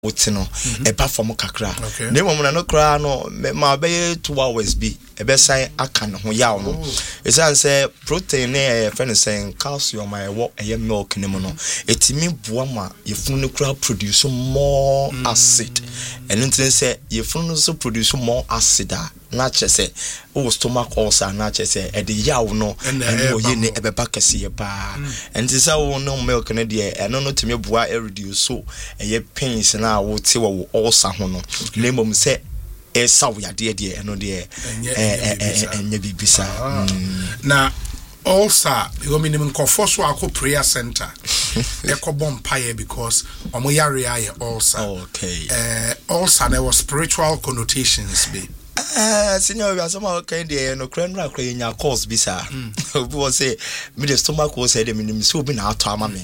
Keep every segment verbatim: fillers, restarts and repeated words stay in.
Wotino, a perform kakra. Name of no cry, no, my bay two hours be a best sign I can yawno. It's answer protein, a friend saying calcium, my walk a milk in mono. It's me, Buama, if no crowd produce more acid. And then say, if no so produce more acid. Not just say, oh, stomach ulcer, not just say, at the yaw no, and you ever back a see a bar. And this I will no milk in a day, and no to me, boy, a reduce so, and your pains and I would say, well, ulcer, hono. Name them say, a sow, ya dear, dear, and no dear, and maybe bisa. Now, ulcer, you mean him call prayer center, Echo Bompire because Omoyari ulcer. Okay. Uh, ulcer, there was spiritual connotations, be. Ah, senior, we are somehow kind of no crane rock in your course, bisa. Who was say, me the stomach was said, I mean, so been out to mammy.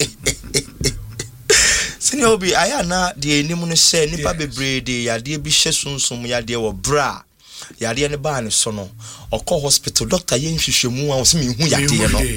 Senior, be I am not the Nimun say, Nipa be brady, ya dear be shesun, some ya dear or bra, ya dear the barn sono, or call hospital, Doctor Yen Shishimu, was me who ya dear no.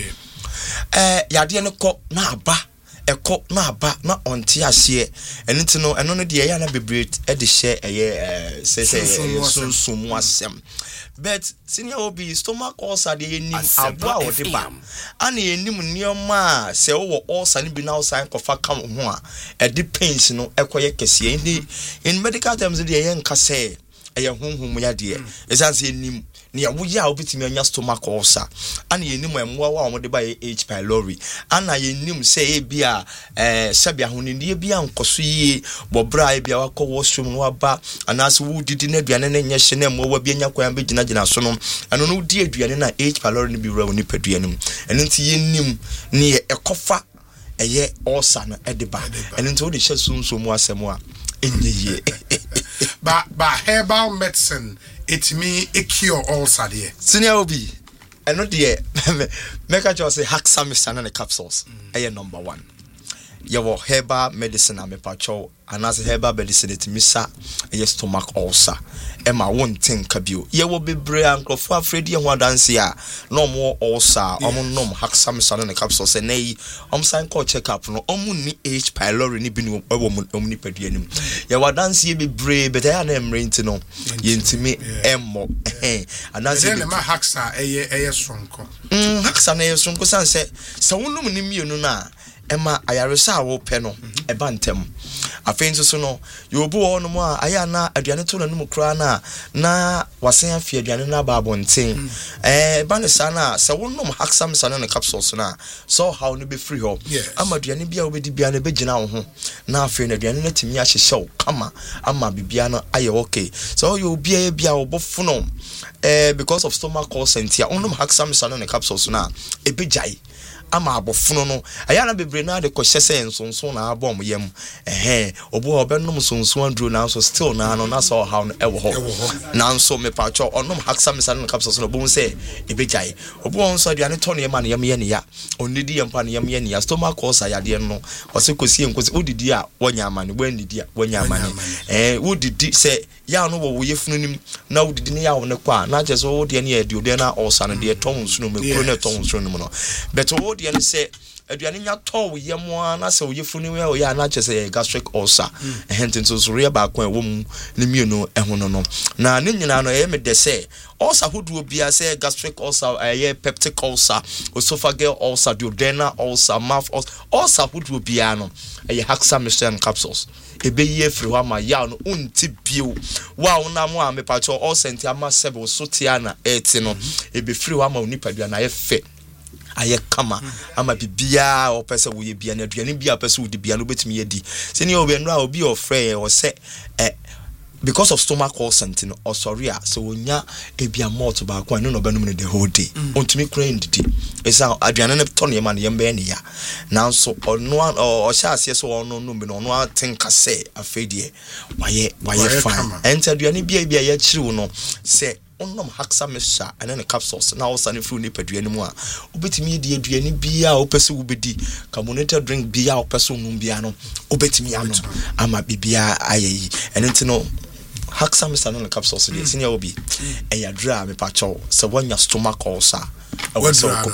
Eh, ya dear no cop, na ba. Eko na ba na onti ase eno nti no eno no de ya na bebrate e de share eye say say sunsun asem but senior obi stomach ulcer de enim abo a de ba ana enim nioma se wo ulcer ni bi na ulcer kofa kam ho a e de pains no ekoye kese in medical terms de ye nka say eye honhom ya de e san say enim ni ya wuya obitimi anya stomach ulcer ana yenim emwa wa omode ba H pylori ana yenim say e bia eh sabia honini bia nkoso yi bobra e bia wakọ washroom no aba anase wo didi na aduane na nya hye na emwa wa bia nya kwan be gina gina so no ano no di aduane na H pylori ni bi wura oni paduane mu eno nti yenim ni ekofa eye ulcer no edeba eno nti wo de hye sunsun mu asemu a enye ba ba herbal medicine it me a cure ulcer there. Senior Obi, I know the make I just say Haxamistan and the capsules. Mm. Number one. Your herbal medicine I'm a pacho, and as herbal medicine it missa a stomach ulcer. Emma won't think kabio. Ye will be brave and for Freddy and one dance here. No more ulcer, um no Haxamistan and the capsules, and nay, um sign call check up no omuni H pylori ni binu a woman omnipedianum. Ye wa dance ye be brave, but I am rain to know. Yintimi emmo. And as in my Haxa a a strong. Hm, Haxan a strong son said, so no na. Emma ayaresa wo pe no e ba ntem afenso so no yo obu wo no mo a aya na aduane to no mu kra na na wasen afia aduane na ba abonten eh ba ne sa na se wonnom haksam sa na capsules na so how no be free ho ama aduane bia wo bedi bia na be gina wo ho na afia na aduane na timi ahyehye kama ama bibia no aye okay so yo bia bia wo bofo no eh because of stomach ulcer ntia wonnom haksam sa na capsules na e bejai ama abofuno no ayana bebre na de kohyese nsonso na abom yem eh obo obenum sonso andro na so still na no na so how no ewo ho na nso me pacho onum haksam san capsules no bo se ebejai obo onso aduane to no yema no yem ye ne ya onidi yem pa no yem ye ne ya stomach ulcer yade no ose kosie nkosi odidi a wonya amane bo ndidi a wonya amane eh wodidi se ya no wo yefunu nim na wodidi ne ya wo ne kwa na je so wodi ne ya di odi na ulcer no de to nso no me kro ne to nso no no but wodi and say aduane nya to yemo na se oyefunu we o ya na chese gastric ulcer ehento so ria ba kwa wo mu ne mienu ehono no na ne nyina no e me de se ulcer hoduo bia se gastric ulcer eh peptic ulcer esophageal ulcer duodenal ulcer mouth ulcer ulcer hoduo bia no eh Haxamistan capsules ebe ye free wa ma ya no unti bio wa una mo a me pacho ulcer nti ama sebe so tia na eti no ebe free wa ma onipadua na ye fe aye kama ama bibia o pese wo ye bia na aduane bia pese wo di bia no betimi ye di se ni obi no a obi ofre o se eh because of stomach ulcer no or sorry a so wonya ebia malt ba kwa no no benum ne the whole day ontumi kra ndidi esa aduane ne to ne ma ne yembe ne ya na so ono o sha ase so ono no bi no ono atenka se afedie waye waye fine enta aduane bia bia ya chiri no se onnom Haxamistan and then capsules na also ne fru ni paduane mu a obetimi di aduane bia opese wo bedi carbonated drink bia opese wo bia no obetimi ano ama bibia ayeyi enti no Haxamistan and capsules dey senior obi e ya dra me pacho se wanya stomach ulcer e wo so ko bibi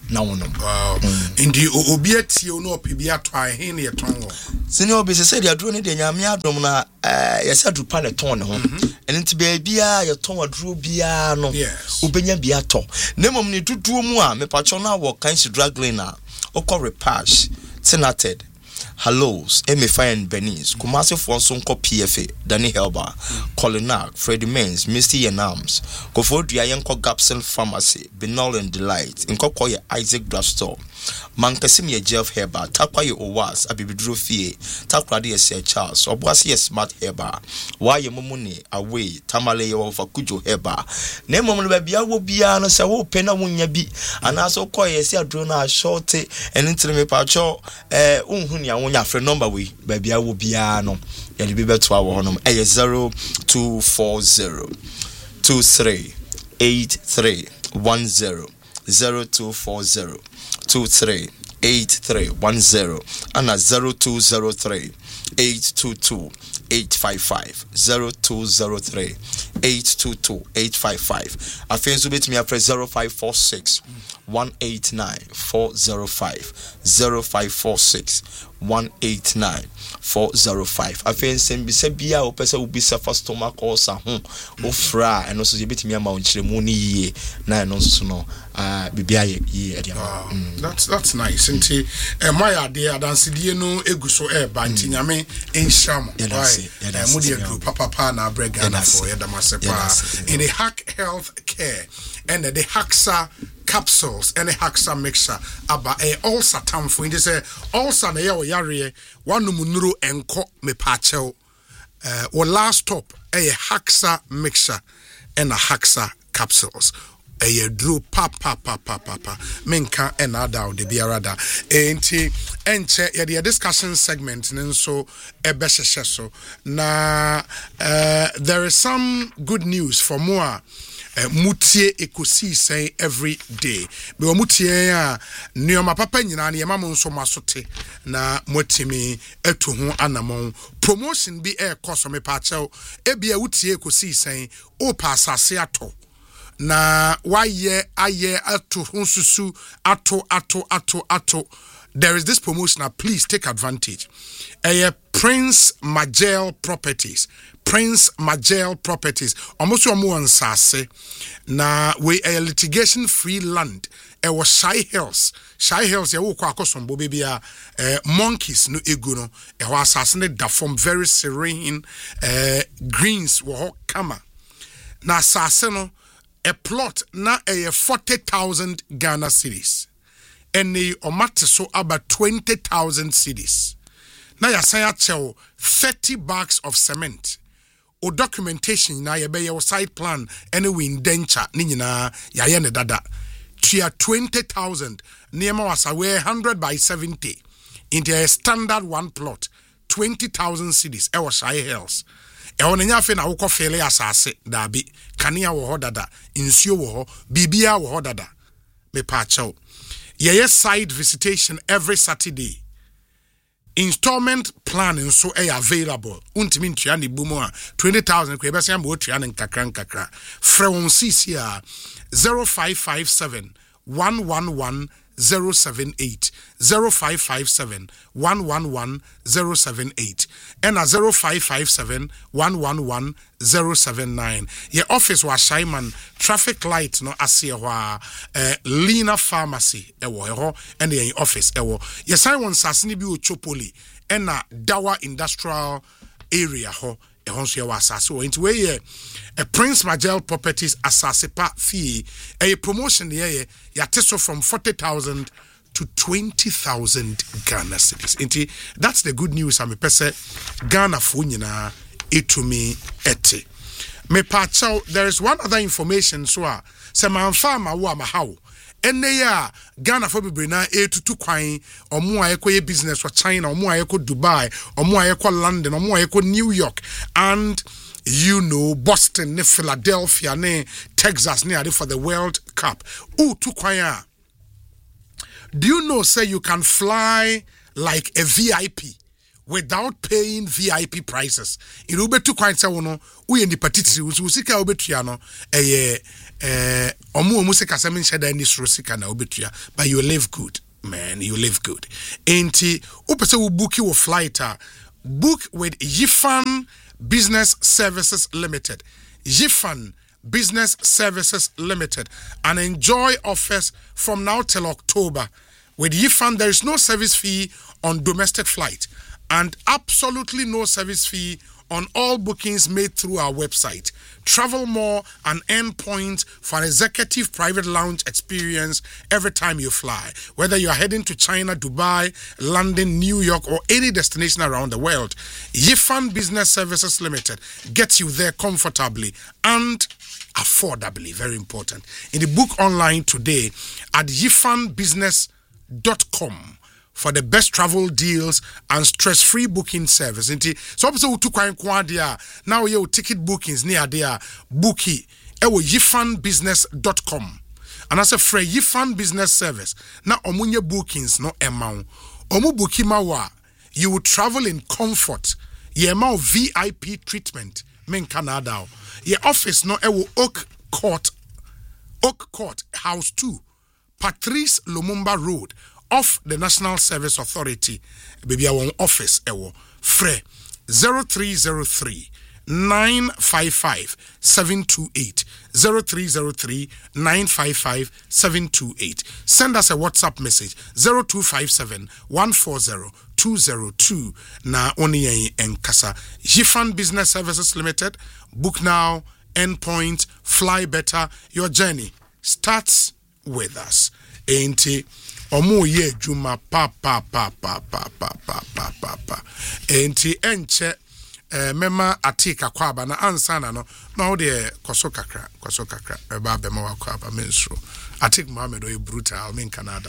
na wonom. Wow. Indi obi atie no opi ato ahe ne yeton wo. Senior obi se de aduro ne de nyame adom na eh yesa dupa ne ton ne ho. Ene nti ba bia yeton aduro bia no. Obenya bia to. Na mom ne duduo mu a me pacho na wo kan si drug lane na okọ repash tinated. Hallows, Emi Fine Benis, Kumasi Fonson ko P F A, Danny Helba, Colinak, Freddie Mains, Misty Yanams, Kofo Diayenko Gapson Pharmacy, Binol and Delight, Inkokoye Isaac Drugstore, Mankasimia Jeff Herba, Takwaye Owas, Abibidro Fie, Takradi S. Charles, Obwasi Smart Herba, Waye Mumuni, Away, Tamale of Akujo Herba, Nemo Babia will be an as a whole penna wunya be, and also Koye Sia Drona shorty, and into me pacho, eh, Unhunia, when your friend number we, Babia will be ano, and be better to our home, a zero two four zero two three eight three one zero zero two four zero. Two three eight three one zero and a zero two zero three eight two two eight five five zero two zero three eight two two eight five five. I think so bit me after zero five four six one eight nine four zero five zero five four six one eight nine four zero five. I think same be say bia o pesa will be suffer stomach ulcer ho o fra and also bit me amount chiremuni ye na no so no ah bibia ye e that's that's nice. Nti e my idea dance die no egu so e ba nti nyame ensham right mo de group papa pa na brega na for ya damasepa in the Hack Health Care and the Haxa capsules and a Haxa mixture aba e ulcer tamfo indi say ulcer na ye o yare wanu munuru enko me pachel uh or last stop a Haxa mixture and a Haxa capsules a drew papa papa papa menka and ada de biarada enti enche ya the discussion segment nso ebehye so na uh, there is some good news for more Uh, mutie ekosi say every day be mutie a nioma papa nyina na yema mo nso masote na motimi etu ho anamon promotion bi e koso me pa chew e bia wutie ekosi say o pa asase ato na waye aye ato ho susu ato ato ato ato. There is this promotion now, please take advantage. Uh, Prince Majel Properties. Prince Majel Properties. Almost one more ansase. Na we a litigation free land. It was Shy Hills. Shy Hills, ya wo kwa akosombo baby a monkeys no egu no. E ho asasene da from very serene uh, greens wo ho kama. Na asase no a plot na a forty thousand Ghana cedis. And the omate so about twenty thousand cedis. Now ya say achew thirty bags of cement. O documentation na ye be your site plan anyway indenture ni nyina ya ye ne dada. Tia twenty thousand near was away one hundred by seventy into a standard one plot twenty thousand cedis. E was Shy Hills. E won nya fe na wo ko fele asase da bi kanea wo ho dada insuo wo ho bibia wo ho dada me pa chew. Yes, site visitation every Saturday. Installment planning so a available. Untimi ntuani bumo a twenty thousand kwe bese am wo tuane nkakra nkakra. Frewon C C R zero five five seven one one one zero seven eight zero five five seven one one one zero seven eight and a zero five five seven one one one zero seven nine. Your office was Shaiman traffic light no asia wa uh, Lina Pharmacy ewo eho and the office ewo. Yes, Simon Sasini bi Ochopoli and a Dawa Industrial Area ho. Into where a Prince Majel Properties Asasipa fee a promotion here yateso from forty thousand to twenty thousand Ghana cedis. Inti that's the good news. I'm a person Ghana funyina itumi ete. Me pacho there is one other information so se manfama wa mahau. Ene ya Ghana for Bibrina e tutu kwan omo ayeko business for China omo ayeko Dubai omo ayeko London omo ayeko New York and you know Boston ne Philadelphia ne Texas ne for the World Cup. Ooh tu kwan. Do you know say you can fly like a V I P without paying V I P prices? In ube tu kwan say wono uye ni patitri usika ube tuyano eh eh omu omu se kasem nhyeda ni soro sika na obetua, but you live good, man, you live good. Enti upese wo book your flight a book with Yifan Business Services Limited. Yifan Business Services Limited, and enjoy offers from now till October. With Yifan, there is no service fee on domestic flight and absolutely no service fee on all bookings made through our website. Travel more and earn points for an executive private lounge experience every time you fly. Whether you are heading to China, Dubai, London, New York, or any destination around the world, Yifan Business Services Limited gets you there comfortably and affordably. Very important. In the book online today at yifan business dot com for the best travel deals and stress-free booking service. So also to kwan kwa dia now your ticket bookings near there bookie ewo yifan business dot com. And as a free Yifan Business Service na omunye bookings no amount omu bookie mawa you will travel in comfort. Ye amount V I P treatment men Canada. Ye office no ewo Oak Court Oak Court House two Patrice Lumumba Road off the National Service Authority. Baby, our office ewo fre zero three zero three nine five five seven two eight zero three zero three nine five five seven two eight. Send us a WhatsApp message zero two five seven one four zero two zero two na oni en kasa. Yifan Business Services Limited. Book now, endpoint, fly better. Your journey starts with us. Enti omu ye juma pa pa pa pa pa pa pa pa pa pa. Enti enche eh, mema atika kwaba na ansana no no de koso kakra koso kakra eba bema wa kwaba menstro atik Mohammed o brutal men Canada.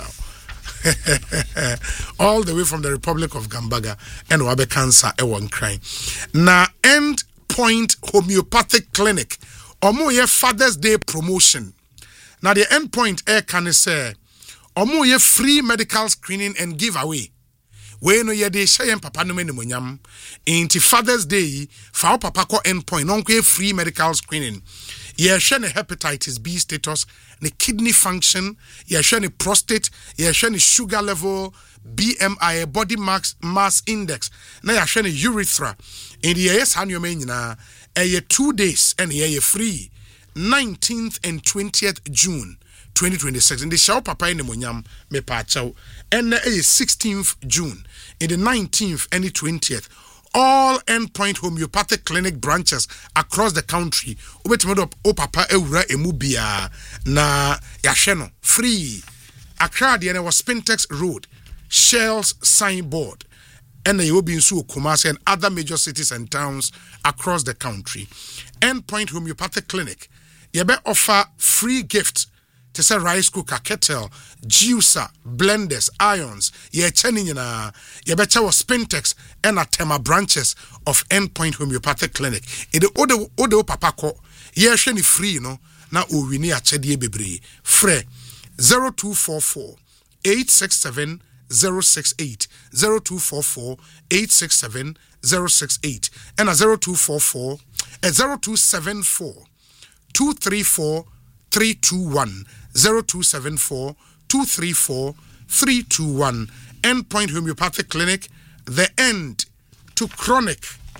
All the way from the Republic of Gambaga and wabe cancer e won crying. Na End Point Homeopathic Clinic omu ye Father's Day promotion. Now the End Point air can say omu ye free medical screening and giveaway. We no ye de share papa no meni monyam. Inti Father's Day fa papa ko End Point non ko free medical screening. Ye share ne hepatitis B status, ne kidney function, ye share ne prostate, ye share ne sugar level, B M I, body mass mass index, na ye share ne urethra. In the yes han yo men nyina e two days and ye free nineteenth and twentieth June twenty twenty-six. In the show papa in the monyam me pa chow and a sixteenth June. In the nineteenth and the twentieth, all Endpoint Homeopathic Clinic branches across the country ubetimodo up o papa ewura emubia na yahweno free. Accra de was Spintex Road, Shell's signboard, and the Yobi Nsu Kumasi and other major cities and towns across the country. Endpoint Homeopathic Clinic yebe offer free gifts to say rice cooker, kettle, juicer, blenders, irons, ye chening na ye becha was Spintex and Atema branches of Endpoint Homeopathic Clinic. In the Odo Odo Papako, ye sheni free no na uwini achedie bebre. Fre zero two four four eight six seven zero six eight zero two four four eight six seven zero six eight and a zero two four four a zero two seven four two three four three two one zero two seven four two three four three two one. Endpoint Homeopathic Clinic, the end to chronic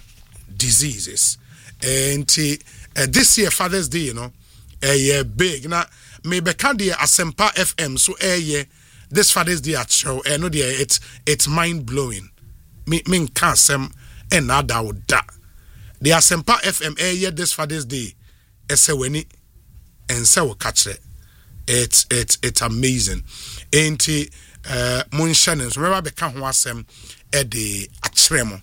diseases. And uh, this year Father's Day, you know, a uh, yeah, big na me bekadi Asempa F M so a uh, yeah, this Father's Day at show and uh, no dear it's it's mind blowing. Me me kasem and nada da. The Asempa F M a uh, yeah, this Father's Day ese weni and so catch it. It's it's it's amazing. Ain't it uh Munshanens remember beka ho asem e de akyeremo.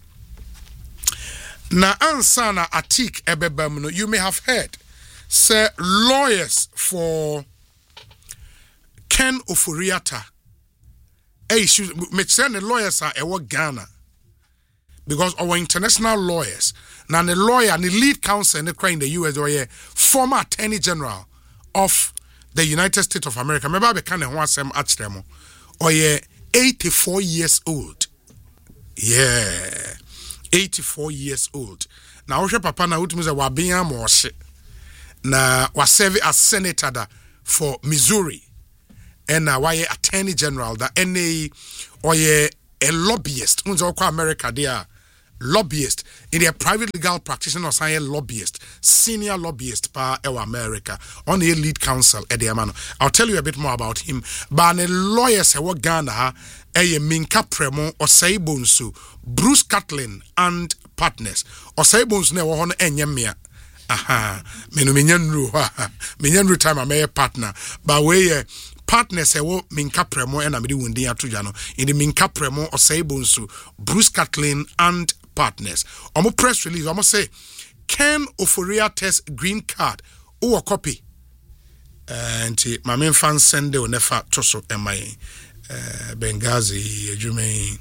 Na ansana atik ebebam no you may have heard say lawyers for Ken Oforiatta eh me say the lawyers are e Ghana because our international lawyers na the lawyer the lead counsel in the in the U S or yeah, former attorney general of the United States of America. Remember, I can't want some at them. Or yeah, eighty-four years old. Yeah, eighty-four years old. Now, Osha Papa na utimiza wabiya moshi. na was serve as senator da for Missouri and na why attorney general da N A or a lobbyist unzo kwa America there lobbyist in a private legal practitioner or science lobbyist senior lobbyist pa ewa America on a lead counsel at the amano. I'll tell you a bit more about him but a lawyer se wa Ghana a Minka Premo or Saibonsu Bruce Catlin and partners or Saibons ne wa enyemia. Aha, menu minyanru ha minyanru time a my partner but we partners ewo Minka Premo and amidi wundi atuja no in the Minka Premo or Saibonsu Bruce Catlin and partners omo press release omo say Ken Ofori-Atta test green card o copy and my main fan send o nefa toso emai uh, Benghazi ejume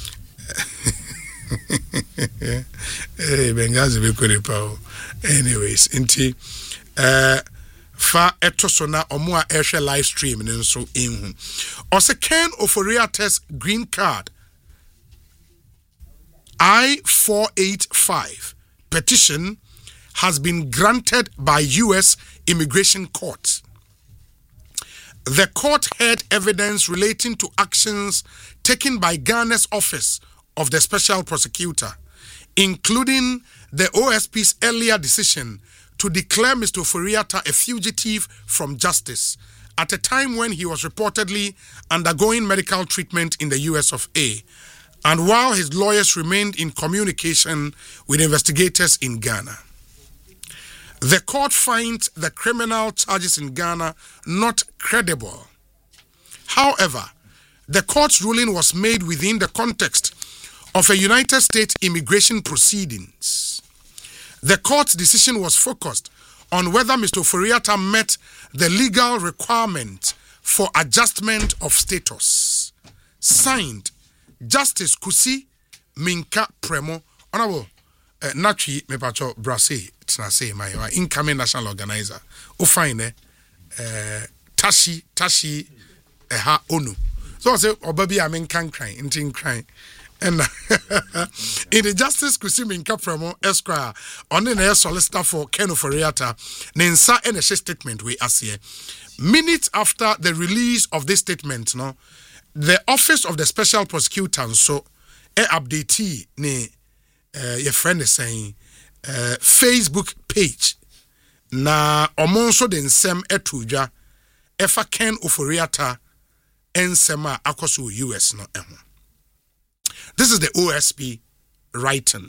eh Benghazi be kore pa anyways inti uh, fa etoso na omo a ehwe live stream ne nso enhu o say Ken Ofori-Atta test green card I four eight five petition has been granted by U S Immigration Court. The court heard evidence relating to actions taken by Ghana's Office of the Special Prosecutor, including the O S P's earlier decision to declare Mister Ofori-Atta a fugitive from justice at a time when he was reportedly undergoing medical treatment in the U S of A. And while his lawyers remained in communication with investigators in Ghana. The court finds the criminal charges in Ghana not credible. However, the court's ruling was made within the context of a United States immigration proceedings. The court's decision was focused on whether Mister Ofori-Atta met the legal requirement for adjustment of status. Signed, Justice Kusi Minka Premo, Honorable uh, Nachi Mepacho Brase, Tnase, my incoming national organizer. O fine, uh, Tashi, Tashi, uh, ha Onu. So I say, oh, baby, I'm in can crying, in crying. And in the Justice Kusi Minka Premo Esquire, on the air solicitor for Ken Ofori-Atta, Nensa and a statement we ask here. Minutes after the release of this statement, no. The Office of the Special Prosecutor so e update ne uh, your friend is saying uh, Facebook page na omonso de nsem etuja efa Ken Ofori-Atta ensema akoso U S no eho. This is the O S P writing.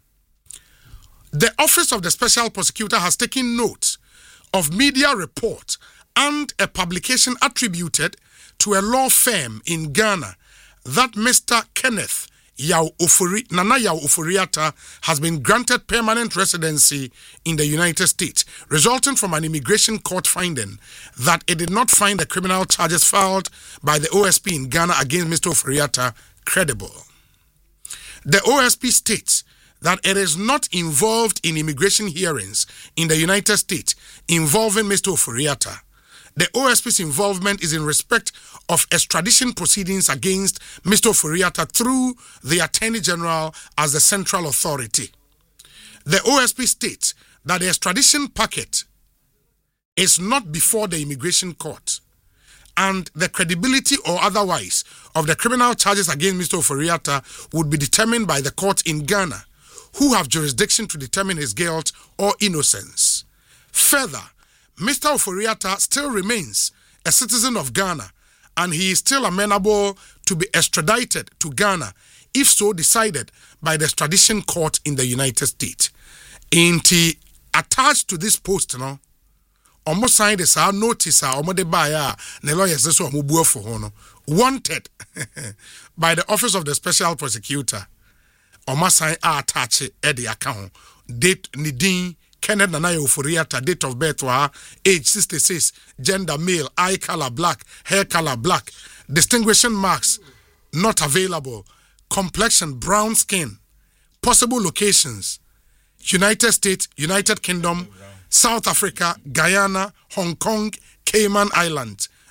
The Office of the Special Prosecutor has taken note of media report and a publication attributed to a law firm in Ghana that Mister Kenneth Yao Ofori, Nana Yao Ofori-Atta has been granted permanent residency in the United States, resulting from an immigration court finding that it did not find the criminal charges filed by the O S P in Ghana against Mister Ofori-Atta credible. The O S P states that it is not involved in immigration hearings in the United States involving Mister Ofori-Atta. The O S P's involvement is in respect of extradition proceedings against Mister Ofori-Atta through the Attorney General as the central authority. The O S P states that the extradition packet is not before the immigration court, and the credibility or otherwise of the criminal charges against Mister Ofori-Atta would be determined by the court in Ghana, who have jurisdiction to determine his guilt or innocence. Further, Mister Ofori-Atta still remains a citizen of Ghana, and he is still amenable to be extradited to Ghana if so decided by the extradition court in the United States. Inti attached to this post, you know, almost signed this our notice, our de buyer, the lawyers this one for hono, wanted by the Office of the Special Prosecutor. Almost sign our attach at the account date Nidin Kenneth Nana Ofori-Atta, date of birth wa age sixty-six, gender male, eye color black, hair color black, distinguishing marks not available, complexion brown skin, possible locations United States, United Kingdom, South Africa, Guyana, Hong Kong, Cayman Islands,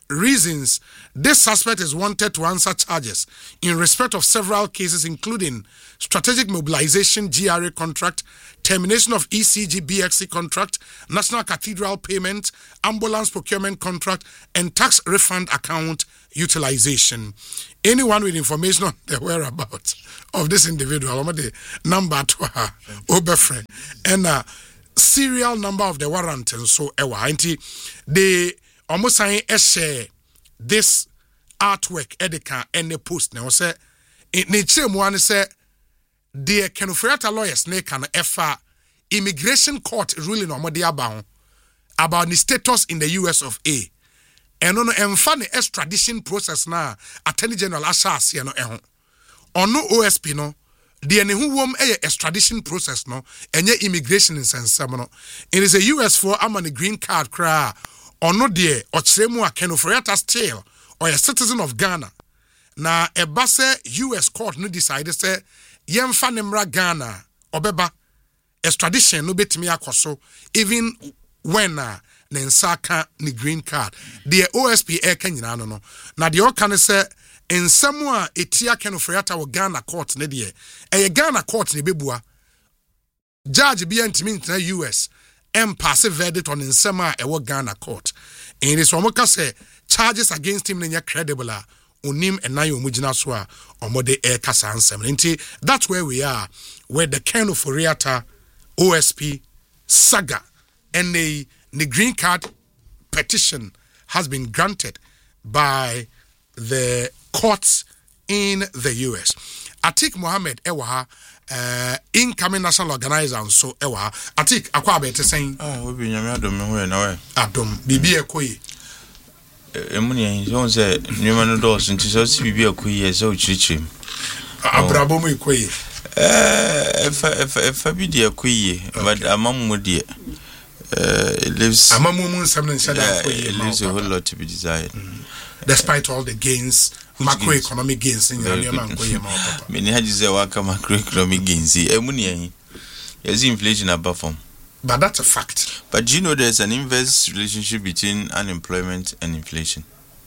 reasons, this suspect is wanted to answer charges in respect of several cases, including strategic mobilization G R A contract, termination of E C G B X C contract, National Cathedral payment, ambulance procurement contract, and tax refund account utilization. Anyone with information on the whereabouts of this individual, the number to her, Oberfriend, and uh, serial number of the warrant, and so ewa. They almost saying share this artwork edika and the post now say in nature one say the Kenufriata lawyers ne can efa immigration court ruling on Modi about about the status in the U S of A. And on emfa the extradition process na Attorney General Ashasi no ehon. On no O S P no the ne who wom e extradition process no enye immigration in sensem no. It is a U S for amani green card cra or no dear or chemu a Kenufriata still or a citizen of Ghana. Na ebase U S court no decide say yemfa nemra Ghana obeba extradition no betimi akoso even when uh, nensaka ni green card the O S P e kanyina no no na the oka ne say ensem a etia Kenufriata wo Ghana court ne de e Ghana court ne bebua judge bi antimi ntina U S em pass verdict on ensem a e wo Ghana court and this one say charges against him ne credible a onim enayo omugina so a omode e kasa ansem nti that's where we are where the Kenufriata O S P saga and the, the green card petition has been granted by the courts in the U S. Atik Mohammed Ewaha, uh, incoming national organizer, and so Ewaha. Atik, akwa bete saying, ah, we be nyame adom ho na we. Adom, bibi ekoyi. Emuni yin, so say nyama no dos nti so si bibi ekoyi e so chirichim. Abrabo mu ekoyi. Eh, if if if bi de ekoyi, but amamu de Uh, it lives. Yeah, it leaves a whole lot to be desired. Mm-hmm. Despite all the gains, Which macroeconomic gains, in your many had say waka macroeconomic gains. Emuniahi, yes, inflation above form. But that's a fact. But do you know there's an inverse relationship between unemployment and inflation?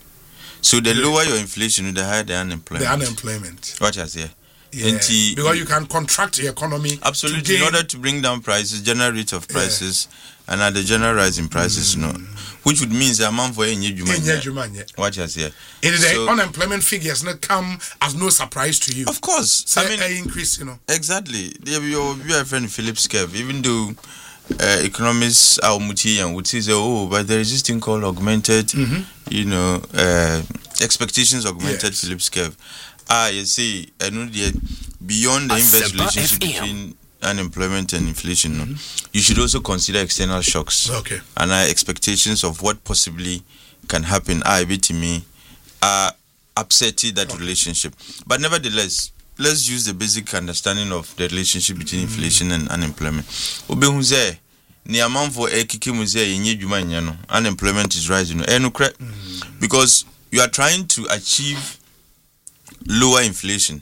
So the yeah. lower your inflation, the higher the unemployment. The unemployment. What I say? Yeah, T- because you can contract the economy. Absolutely, in order to bring down prices, general rate of prices, yeah. and at the general rise in prices, mm. you know, which would mean the amount for any human. What you say? It is so, the unemployment figures not come as no surprise to you. Of course, so I mean, an increase, you know. Exactly. Your your friend Philip Skev, even though uh, economists are muti and would say, oh, but there is this thing called augmented, mm-hmm. you know, uh, expectations augmented. Yes. Philip Skev. Ah, you see, I know that beyond the inverse relationship between unemployment and inflation, mm-hmm. no, you should also consider external shocks. Okay. And our expectations of what possibly can happen. I bet to me are upsetting that okay. relationship. But nevertheless, let's use the basic understanding of the relationship between mm-hmm. inflation and unemployment. Obehuze, ni amount for ekiki muze yenye juma nyano. Unemployment is rising. Mm-hmm. Because you are trying to achieve lower inflation,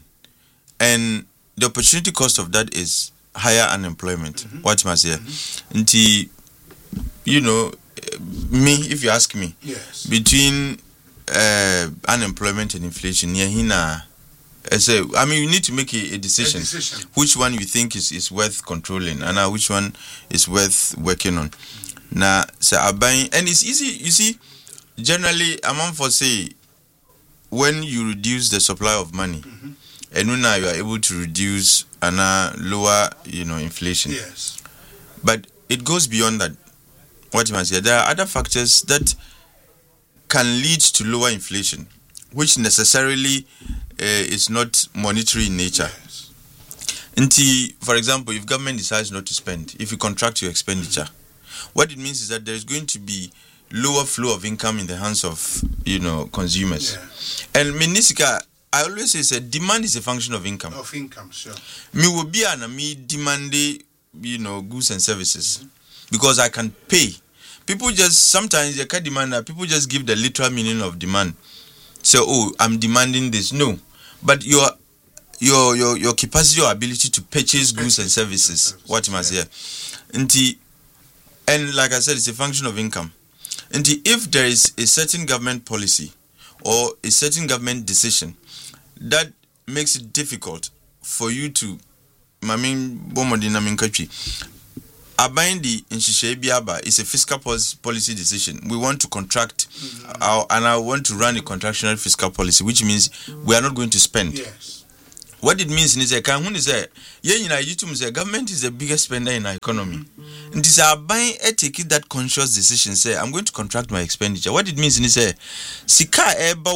and the opportunity cost of that is higher unemployment. Mm-hmm. What must I say? Mm-hmm. Nti, you know, me, if you ask me, yes. between uh, unemployment and inflation, yeah, hina. So, I mean, you need to make a, a, decision, a decision. Which one you think is, is worth controlling, and uh, which one is worth working on. Mm-hmm. Now, so I buying, and it's easy. You see, generally, among for say. When you reduce the supply of money, mm-hmm. and now you are able to reduce and uh, lower, you know, inflation. Yes. But it goes beyond that. What you must say, there are other factors that can lead to lower inflation, which necessarily uh, is not monetary in nature. Yes. Until, for example, if government decides not to spend, if you contract your expenditure, mm-hmm. what it means is that there is going to be lower flow of income in the hands of, you know, consumers. Yeah. And Minisika, I always say, say demand is a function of income. Of income, sure. Me will be an me demand, you know, goods and services, mm-hmm. because I can pay. People just sometimes they can't demand that. People just give the literal meaning of demand. So, oh, I'm demanding this. No, but your your your your capacity or ability to purchase goods and services. What you must say, and like I said, it's a function of income. And if there is a certain government policy or a certain government decision that makes it difficult for you to, I mean, bomodina minkatri, abiding the Inshishe is a fiscal policy decision. We want to contract, mm-hmm. our, and I want to run a contractional fiscal policy, which means we are not going to spend. Yes. What it means is that the government is the biggest spender in our economy. Mm-hmm. And this are buying a take that conscious decision. Say, I'm going to contract my expenditure. What it means is that sika eba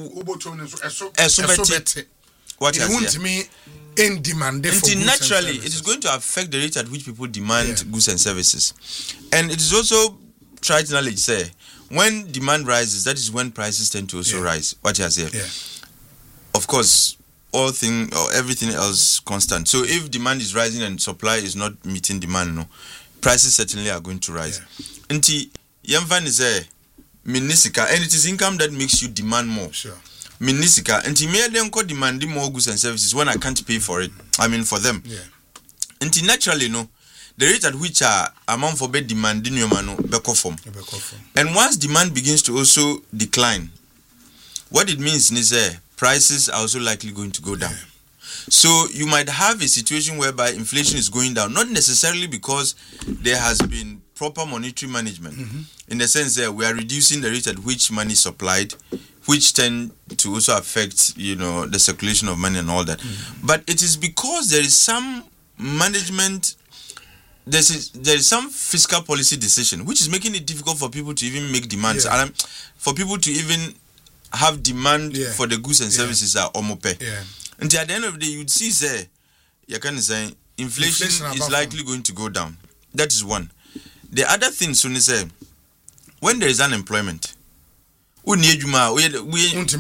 what it me in demand for naturally it is going to affect the rate at which people demand yeah. goods and services. And it is also tried to knowledge say when demand rises, that is when prices tend to also yeah. rise. What you say? Yeah. Of course, all thing or everything else constant. So if demand is rising and supply is not meeting demand, no, prices certainly are going to rise. Nti yamfan is a minisika, and it is income that makes you demand more. Sure. Minisika, nti me dem ko demanding more goods and services when I can't pay for it. I mean for them. Yeah. Nti naturally no, the rate at which are amount for bed demanding your mano beko form. And once demand begins to also decline, what it means is that prices are also likely going to go down. Yeah. So you might have a situation whereby inflation is going down, not necessarily because there has been proper monetary management, mm-hmm. in the sense that we are reducing the rate at which money is supplied, which tend to also affect, you know, the circulation of money and all that. Mm-hmm. But it is because there is some management, there is, there is some fiscal policy decision, which is making it difficult for people to even make demands, yeah. and for people to even have demand yeah. for the goods and services yeah. are omope. Yeah. Until at the end of the day, you'd see say, you can say inflation, inflation is likely going to go down. That is one. The other thing, soon is say, when there is unemployment, we need you ma we we now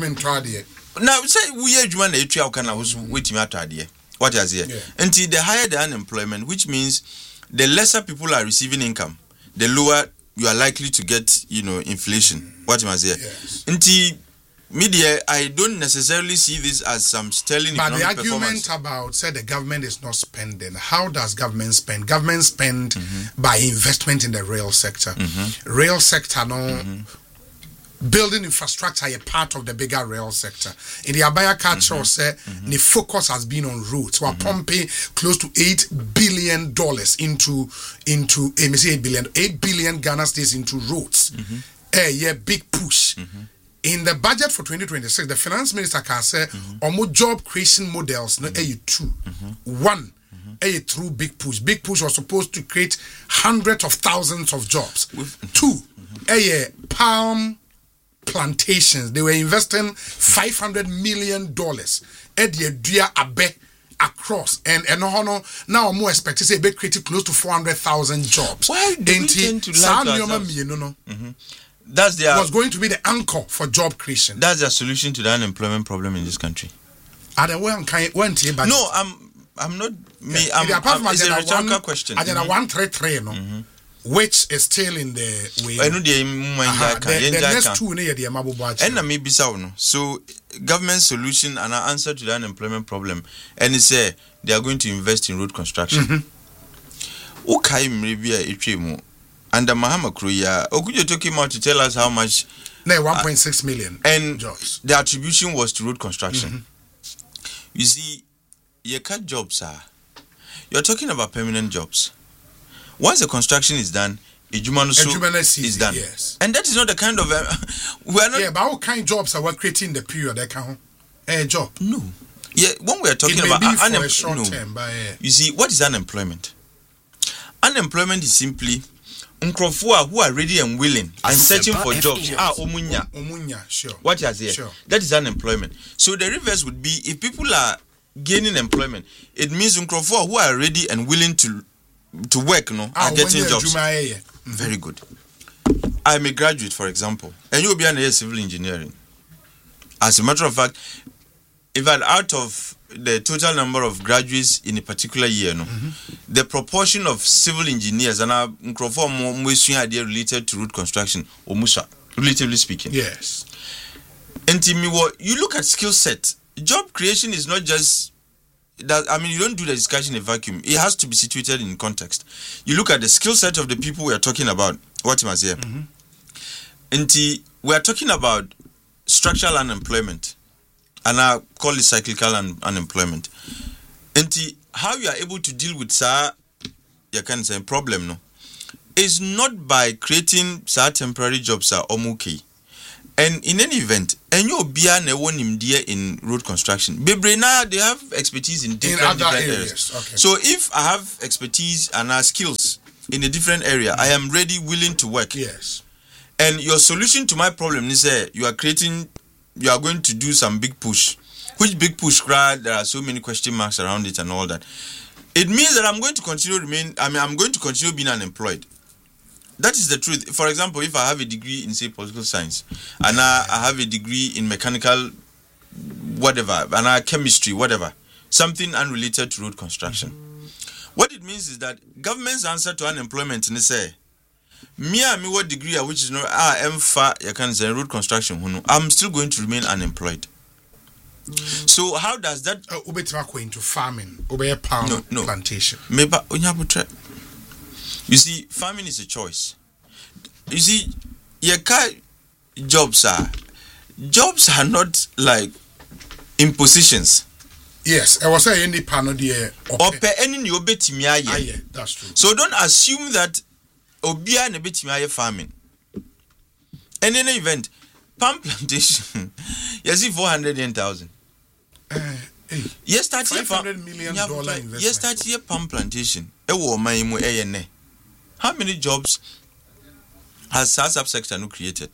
say we are you man the area can was waiting at idea. What is here? Yeah. Until the higher the unemployment, which means the lesser people are receiving income, the lower you are likely to get, you know, inflation. What am I saying? Yes. Until media, I don't necessarily see this as some sterling but economic the argument performance. About say the government is not spending. How does government spend? Government spend mm-hmm. by investment in the rail sector. Mm-hmm. Rail sector, no. Mm-hmm. Building infrastructure a part of the bigger rail sector. In the Abaya culture, mm-hmm. say mm-hmm. the focus has been on routes. We're mm-hmm. pumping close to eight billion dollars into into eh, say eight billion, eight billion Ghana states into roads. Mm-hmm. Eh, yeah, big push. Mm-hmm. In the budget for twenty twenty-six, the finance minister can say, mm-hmm. "Omo job creation models, no, mm-hmm. two, mm-hmm. one, mm-hmm. a through big push. Big push was supposed to create hundreds of thousands of jobs. With, two, mm-hmm. a palm plantations. They were investing five hundred million dollars at the Dria Abe across, and and no, now more expect to say be creating close to four hundred thousand jobs. Why do we tend to like that? No, no. Mm-hmm. That's their was going to be the anchor for job creation. That's the solution to the unemployment problem in this country. Are there one kind one No, I'm I'm not me. I'm, I'm, I'm it's a rhetorical one, question. Agenda mm-hmm. one three three no, mm-hmm. which is still in the way. I know the uh-huh. the, the next two near the Amabubachi. And maybe so no. So government solution and an answer to the unemployment problem, and it's say uh, they are going to invest in road construction. Mm-hmm. Okay, maybe a ichemu. Under Mahama Kruya, Okujo took him out to tell us how much. No, one point six million and jobs. The attribution was to road construction. Mm-hmm. You see, you cut jobs, sir. You're talking about permanent jobs. Once the construction is done, Ejumanu is done. Yes. And that is not the kind of. Uh, we are not. Yeah, but what kind of jobs are we creating in the period that can. A job? No. Yeah, when we are talking it about. May be for a short no. term, but, yeah. You see, what is unemployment? Unemployment is simply. Nkrofua who are ready and willing and searching for jobs. Ah, Omunya. Omunya, sure. What you say? Sure. That is unemployment. So the reverse would be if people are gaining employment, it means Nkrofua who are ready and willing to to work, no, ah, are getting jobs. Mm-hmm. Very good. I'm a graduate, for example, and you'll be an A civil engineering. As a matter of fact, if I out of the total number of graduates in a particular year, no, mm-hmm. the proportion of civil engineers and our idea related to road construction, or Musa, relatively speaking. Yes. And you look at skill set. Job creation is not just that. I mean, you don't do the discussion in a vacuum. It has to be situated in context. You look at the skill set of the people we are talking about. What am I saying? Mm-hmm. Nti, we are talking about structural unemployment, and I call it cyclical un- unemployment. Nti, how you are able to deal with sa, you can say problem no, is not by creating sa temporary jobs are okay. And in any event, and you be an in road construction. Bebrena, they have expertise in different, in other different areas. areas. Okay. So if I have expertise and uh, skills in a different area, I am ready, willing to work. Yes. And your solution to my problem is uh, you are creating, you are going to do some big push. Which big push, crowd? There are so many question marks around it and all that. It means that I'm going to continue remain. I mean, I'm going to continue being unemployed. That is the truth. For example, if I have a degree in, say, political science, and I, I have a degree in mechanical, whatever, and I chemistry, whatever, something unrelated to road construction. Mm-hmm. What it means is that government's answer to unemployment is say, me and me what degree which is no ah M F A you can say road construction. I'm still going to remain unemployed. Mm-hmm. So how does that? Ubetima uh, into farming, ube palm no, no. plantation. Maybe you see, farming is a choice. You see, your car jobs are jobs are not like impositions. Yes, I was saying any panel there. Or per any new betimiaye. That's true. So don't assume that obia ne betimiaye farming. And in any event, palm plantation, you see four hundred thousand. Uh, hey, yes, start five hundred million dollar investment. Yes, start here palm plantation. E wo man mu e ne. How many jobs has S A S subsector no created?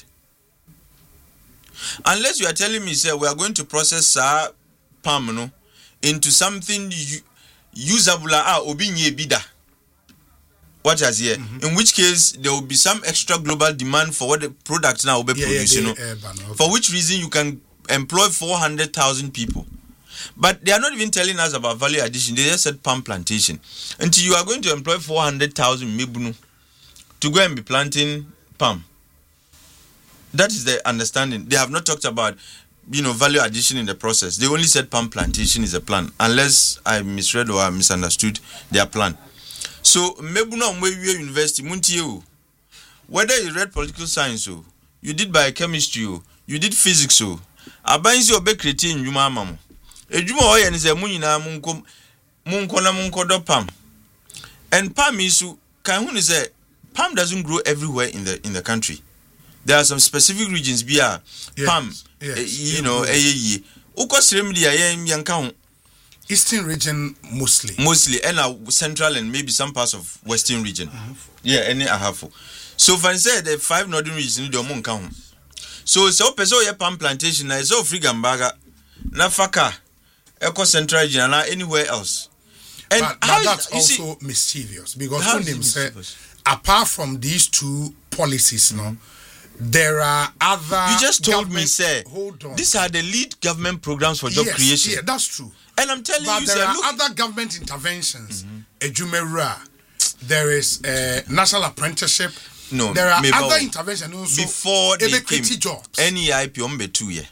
Unless you are telling me, say, we are going to process uh, palm no, into something u- usable, ah, obinye bida. What has here? Mm-hmm. In which case, there will be some extra global demand for what the product now will be yeah, produced, yeah, you know. Yeah, yeah, okay. For which reason you can employ four hundred thousand people. But they are not even telling us about value addition. They just said palm plantation. Until you are going to employ four hundred thousand mebunu to go and be planting palm. That is the understanding. They have not talked about, you know, value addition in the process. They only said palm plantation is a plan. Unless I misread or I misunderstood their plan. So, mebunu Mwewe University, muntiye, whether you read political science, you did biochemistry, you did physics, abayinsi obe creating yuma amamu. Ejuma oye ni se mu nyina munko munko na munko do palm. And palm isu kan hu ni say palm doesn't grow everywhere in the in the country. There are some specific regions bia yes, palm yes, eh, you know eh ye uko srem dia yen yanka hu eastern region mostly mostly and uh, central and maybe some parts of western region. Uh-huh. Yeah, any ahafo. So if I say the five northern regions do mo nka hu. So so person ye palm plantation na so free gambaga na faka Eco Central region and anywhere else. And but, but that's is, also see, mischievous because Undim said, apart from these two policies, mm-hmm. no, there are other. You just told me, sir. Hold on. These are the lead government programs for job yes, creation. Yeah, that's true. And I'm telling but you, there sir, are look, other government interventions. Ejumera, mm-hmm. there is a national apprenticeship. No, there are other interventions also before they came. Jobs. N E I P ombe two year.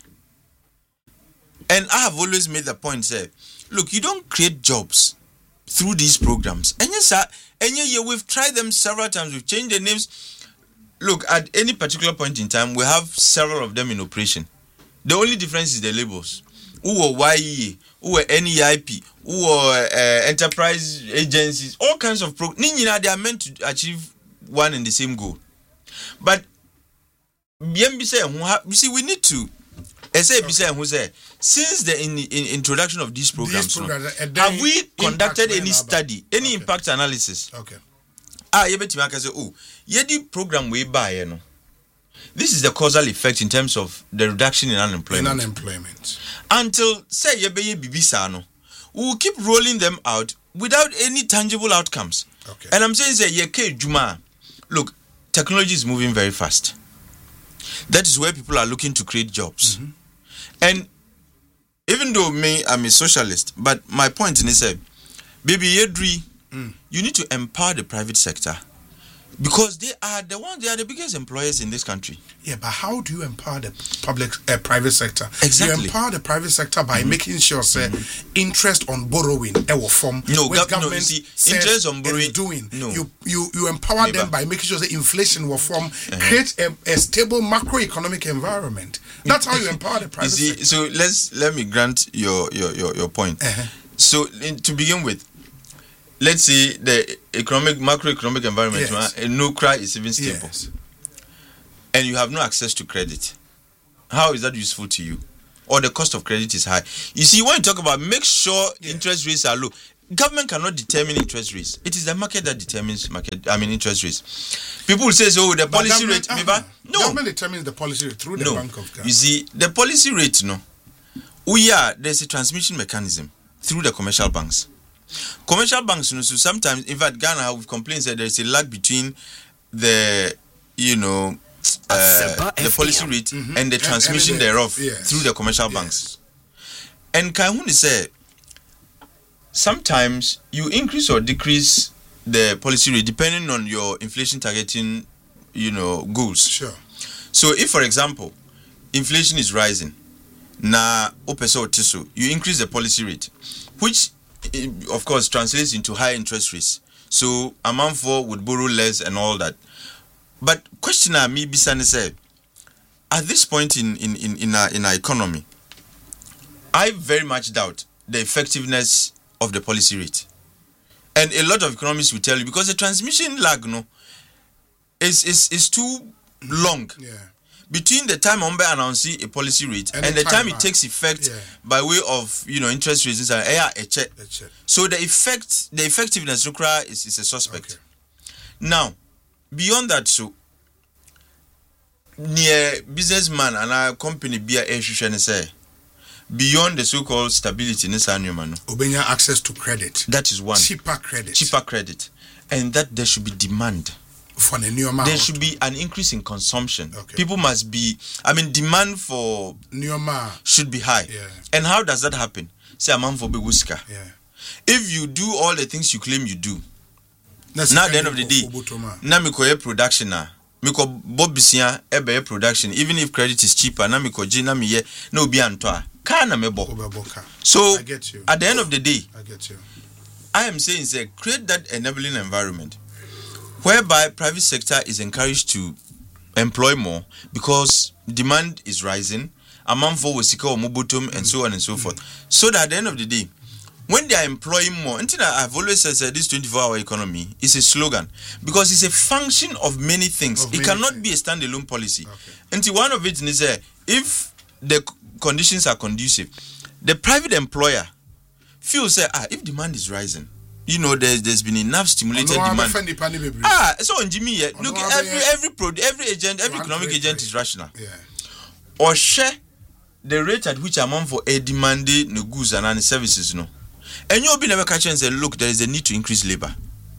And I have always made the point, say, look, you don't create jobs through these programs. And yes, sir, and yeah, we've tried them several times. We've changed the names. Look, at any particular point in time, we have several of them in operation. The only difference is the labels. Who are Y E A, who are N E I P, who are uh, enterprise agencies, all kinds of programs. They are meant to achieve one and the same goal. But, you see, we need to. Okay. Since the in, in introduction of these programs, these programs no, have we conducted any study, any okay. impact analysis? Okay. Ah, you bet me say, oh, yedi program we buy, no. This is the causal effect in terms of the reduction in unemployment. In unemployment. Until say ye be bibisa no, we will keep rolling them out without any tangible outcomes. Okay. And I'm saying say ye ke juma. Look, technology is moving very fast. That is where people are looking to create jobs. Mm-hmm. And even though me, I'm a socialist, but my point is, baby Yedri, mm. you need to empower the private sector Because they are the ones, they are the biggest employers in this country. Yeah, but how do you empower the public, uh, private sector? Exactly. You empower the private sector by mm-hmm. making sure, say, mm-hmm. interest on borrowing, our form. No, which gov- government no, you see, interest on borrowing. Doing. No. You, you, you empower Never. them by making sure the inflation will form, uh-huh. create a, a stable macroeconomic environment. That's how you empower the private you see, sector. So let's let me grant your your your, your point. Uh-huh. So in, to begin with, let's say the economic macroeconomic environment, yes. uh, no cry is even stable, yes. and you have no access to credit. How is that useful to you? Or the cost of credit is high. You see, when you talk about make sure yes. interest rates are low, government cannot determine interest rates. It is the market that determines market. I mean interest rates. People will say, "Oh, the but policy rate." Uh-huh. No, government determines the policy rate through the no. Bank of Ghana. You see, the policy rate, no. We are there's a transmission mechanism through the commercial banks. Commercial banks, you know, so sometimes, in fact, Ghana, we've complained that there is a lag between the, you know, uh, the policy rate mm-hmm. and the transmission and, and thereof yes. through the commercial yes. banks. And Kahun said, sometimes you increase or decrease the policy rate depending on your inflation targeting, you know, goals. Sure. So, if, for example, inflation is rising, na opeso tiso, you increase the policy rate, which of course translates into high interest rates. So amount for would borrow less and all that. But question I me Bisani said, at this point in in in in our, in our economy, I very much doubt the effectiveness of the policy rate. And a lot of economists will tell you because the transmission lag no is is is too long. Yeah. Between the time Ombe announces a policy rate and, and the time, time it takes effect yeah. by way of you know interest rates and a check. So the effect the effectiveness is, is a suspect. Okay. Now, beyond that, so near businessman and our company be a say beyond the so-called stability in this annual man. Obenya access to credit. That is one. Cheaper credit. Cheaper credit. And that there should be demand. For the new amount. There should be an increase in consumption. Okay. People must be, I mean, demand for new amount should be high. Yeah. And how does that happen? Say a man for Beguska. Yeah. If you do all the things you claim you do, that's now at the end of the day, now miko production na miko bobisia ebe production. Even if credit is cheaper, now miko G na miye no bi antoa. Ka na mebo. So I get you. At the end of the day, I get you. I am saying say create that enabling environment whereby private sector is encouraged to employ more because demand is rising, amount for wasika or mobutum and so on and so forth. So that at the end of the day, when they are employing more, and I've always said uh, this twenty-four hour economy is a slogan because it's a function of many things. Of it many cannot things. be a standalone policy. Okay. And one of it is uh, if the conditions are conducive, the private employer feels uh, ah, if demand is rising, you know, there's there's been enough stimulated no, demand. Ah, so on Jimmy, yeah, look, no, every every pro, every agent, every economic trade, agent trade. is rational. Yeah. Or share the rate at which amount for a demanded no goods and services, no. And you'll be never catch and say, look, there is a need to increase labor.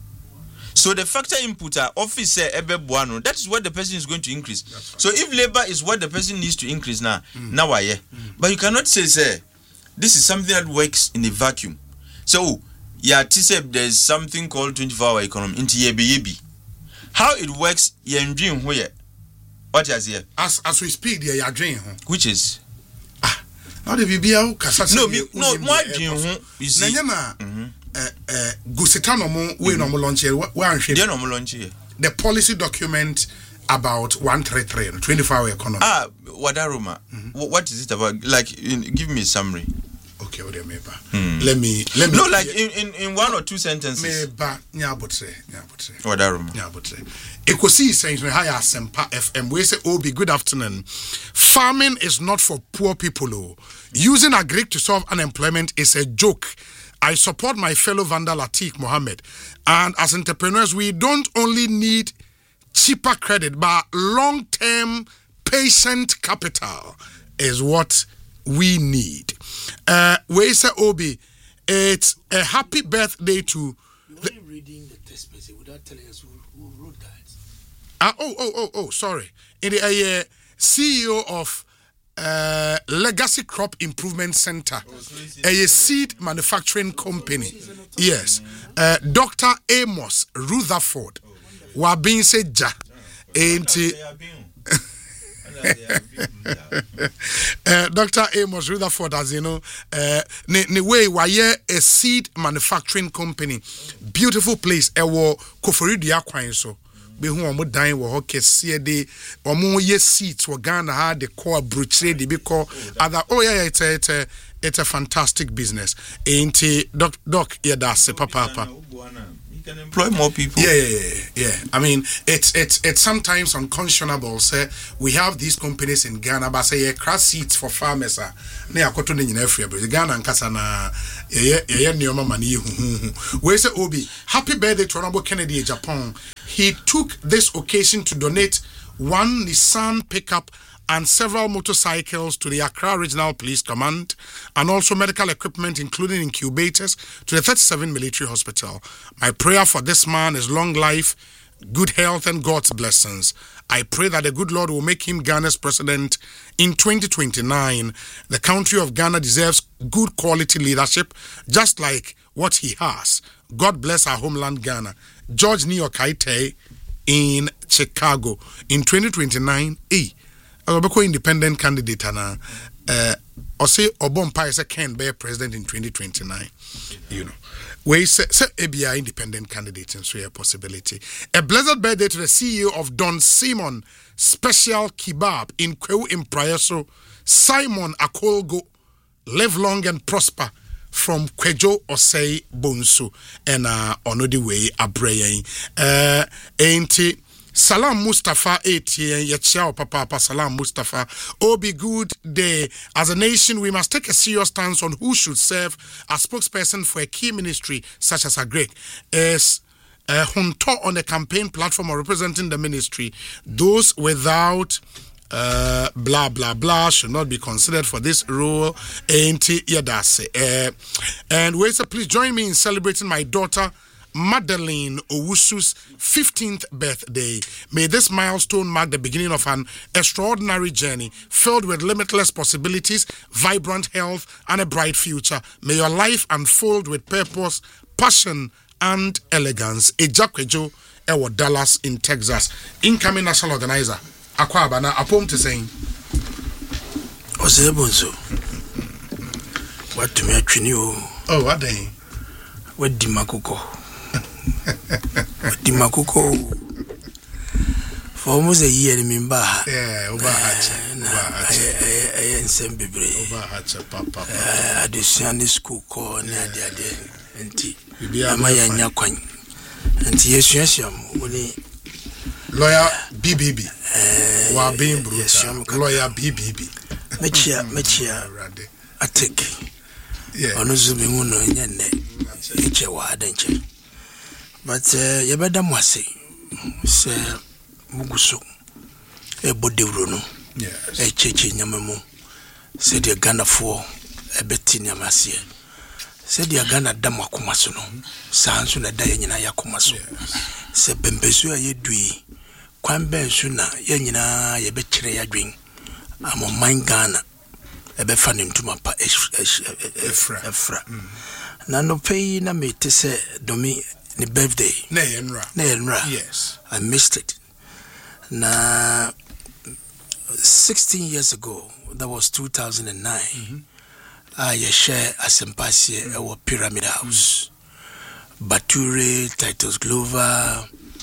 So the factor inputter office ebe buano, that is what the person is going to increase. So if labor is what the person needs to increase now, mm. now why yeah. Mm. But you cannot say, say, this is something that works in a vacuum. So yeah, T-S E P, there's something called twenty-four hour economy. Into yebi yebi. How it works, you're dream where? What is here? As as we speak, you're dream. Which is? Ah, not if you be out. No, me, no, my dream. You see, mm-hmm. uh, uh, Gusitano mo we no mo launch here. They no mo launch here. The policy document about one three three twenty-four hour economy. Ah, Wadaruma. Mm-hmm. What is it about? Like, in, give me a summary. Okay, hmm. let me let me no like in, in, in one or two sentences. Meba nyabotre nyabotre. What that room? Nyabotre. Ekosi saying high Asempa F M. We say Obi, good afternoon. Farming is not for poor people. Oh. Using agric to solve unemployment is a joke. I support my fellow Vandal Atik Mohammed. And as entrepreneurs, we don't only need cheaper credit, but long-term patient capital is what we need. Uh, we say Obi, it's a happy birthday to. You're only reading the text message without telling us who, who wrote that. Uh, oh, oh, oh, oh, sorry. In the uh, C E O of uh, Legacy Crop Improvement Center, oh, a seed manufacturing company. Yes, uh, Doctor Amos Rutherford. wa bin se ja enti uh, Doctor Amos Rutherford, as you know, uh, ne, ne way why a seed manufacturing company, beautiful place. Ewo Koforidua kwan so. Be who omo dan wo kese de omo ye seats wo Ghana ha de core bruchere de be call other. Oh yeah, it's a, it's a it's a fantastic business. Ain't it, Doc? Doc, yeah, that's it, papa, papa. Can employ more people. Yeah, yeah, yeah, yeah. I mean, it's it's it's sometimes unconscionable. Say we have these companies in Ghana, but say yeah, crash seats for farmers. Ah, ne akoto ne nyina free, but Ghana nkasa na yeah yeah yeah nioma mani hu. We say Obi, happy birthday to Honorable Kennedy Japan. He took this occasion to donate one Nissan pickup and several motorcycles to the Accra Regional Police Command, and also medical equipment, including incubators, to the thirty-seven Military Hospital. My prayer for this man is long life, good health, and God's blessings. I pray that the good Lord will make him Ghana's president in twenty twenty-nine. The country of Ghana deserves good quality leadership, just like what he has. God bless our homeland, Ghana. George Niokaite in Chicago in twenty twenty-nine. E. Obeko independent candidate na uh or say Obompa is a can be president in twenty twenty-nine. You know. We say, say A B I independent candidate and so a possibility. A blessed birthday to the C E O of Don Simon Special Kebab in Kwewu in Prayeso, Simon Akolgo. Live long and prosper from Kwejo Osei Bonsu and uh on the way Abreye. Uh ain't it Salam Mustafa eighty Yachao Papa Salam Mustafa. Oh, be good day. As a nation, we must take a serious stance on who should serve as spokesperson for a key ministry such as Agrek. As uh, Hunto on a campaign platform or representing the ministry, those without uh, blah blah blah should not be considered for this role. Ain't Yadase. Uh, and wait, so please join me in celebrating my daughter Madeline Owusu's fifteenth birthday. May this milestone mark the beginning of an extraordinary journey filled with limitless possibilities, vibrant health, and a bright future. May your life unfold with purpose, passion, and elegance. Ejakwejo Ewo Dallas in Texas. Incoming national organizer. Akwa Abana, apom to saying. Osebonso. What to me atwini o. Oh, what day? What di makoko. Di makoko for almost a year in Mimba. Yeah, Oba Hacha. Oba Hacha. I am Sembibre. Oba Hacha, Papa. I do Sunday school call near the other. And T. Amaya Nyakwan. And yes, yes, only lawyer B B B. Wa being brutal. Lawyer B B B. Mechia, Mechia, I take. Yeah. Onuzubi Muno in Yene. Eche wa adenche. But uh, yabada mwase se muguso e bodewro no yes e cheche nyamamo se de Ghana fo e beti nyamase se de Ghana dam akomaso no sanso na da nyina yakomaso se bembezu ayedui kwan bensu na ye nyina ye bekire yadwen amman Ghana e be fa ne ntuma pa efra efra na no pay na mete se domi the birthday. Neyenra. Neyenra. Yes. I missed it. Na sixteen years ago, that was two thousand nine. Mm-hmm. I share a symposium mm-hmm. at Pyramid House. Mm-hmm. Bature, Titus Glover,